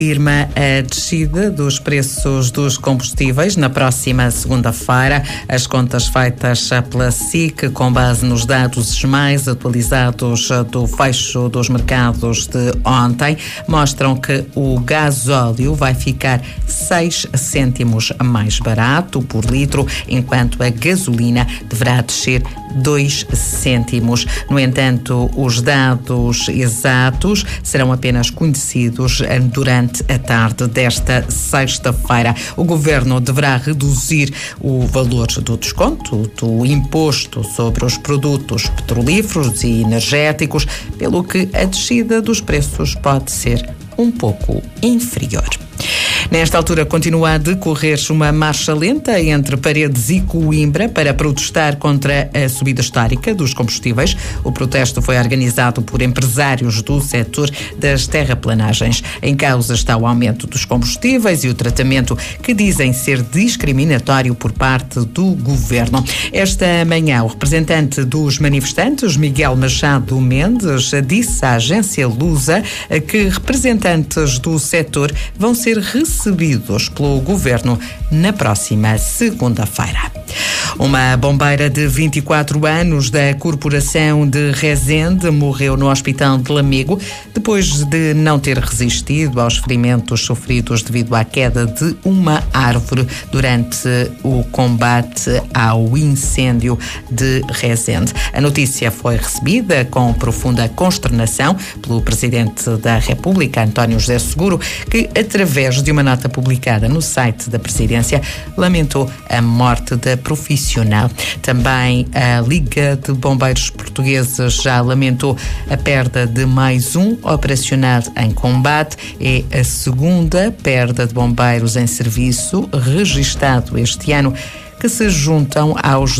Confirma a descida dos preços dos combustíveis na próxima segunda-feira. As contas feitas pela SIC, com base nos dados mais atualizados do fecho dos mercados de ontem, mostram que o gasóleo vai ficar 6 cêntimos mais barato por litro, enquanto a gasolina deverá descer 2 cêntimos. No entanto, os dados exatos serão apenas conhecidos durante a tarde desta sexta-feira. O Governo deverá reduzir o valor do desconto do imposto sobre os produtos petrolíferos e energéticos, pelo que a descida dos preços pode ser um pouco inferior. Nesta altura continua a decorrer uma marcha lenta entre Paredes e Coimbra para protestar contra a subida histórica dos combustíveis. O protesto foi organizado por empresários do setor das terraplanagens. Em causa está o aumento dos combustíveis e o tratamento que dizem ser discriminatório por parte do Governo. Esta manhã, o representante dos manifestantes, Miguel Machado Mendes, disse à agência Lusa que representantes do setor vão ser recebidos pelo Governo na próxima segunda-feira. Uma bombeira de 24 anos da Corporação de Rezende morreu no Hospital de Lamego depois de não ter resistido aos ferimentos sofridos devido à queda de uma árvore durante o combate ao incêndio de Rezende. A notícia foi recebida com profunda consternação pelo Presidente da República, António José Seguro, que, através de uma nota publicada no site da Presidência, lamentou a morte da profissional. Também a Liga de Bombeiros Portugueses já lamentou a perda de mais um operacional em combate. É a segunda perda de bombeiros em serviço registado este ano, que se juntam aos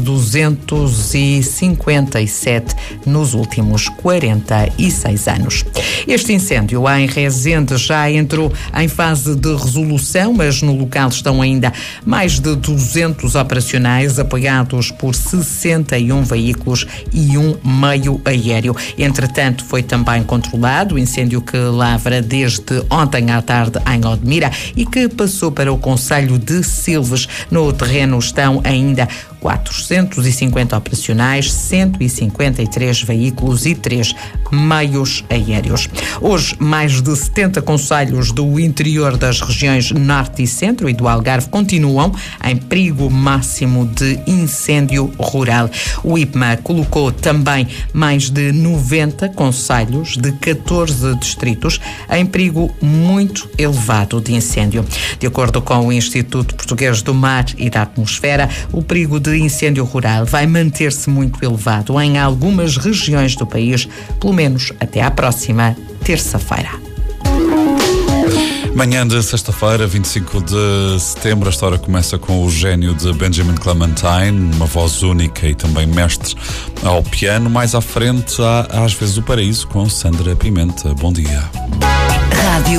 257 nos últimos 46 anos. Este incêndio em Rezende já entrou em fase de resolução, mas no local estão ainda mais de 200 operacionais, apoiados por 61 veículos e um meio aéreo. Entretanto, foi também controlado o incêndio que lavra desde ontem à tarde em Odmira e que passou para o concelho de Silves. No terreno estão ainda 450 operacionais, 153 veículos e 3 meios aéreos. Hoje, mais de 70 concelhos do interior das regiões Norte e Centro e do Algarve continuam em perigo máximo de incêndio rural. O IPMA colocou também mais de 90 concelhos de 14 distritos em perigo muito elevado de incêndio. De acordo com o Instituto Português do Mar e da Atmosfera, o perigo de incêndio rural vai manter-se muito elevado em algumas regiões do país, pelo menos até à próxima terça-feira. Manhã de sexta-feira, 25 de setembro, a história começa com o gênio de Benjamin Clementine, uma voz única e também mestre ao piano. Mais à frente há Às Vezes o Paraíso com Sandra Pimenta. Bom dia. Rádio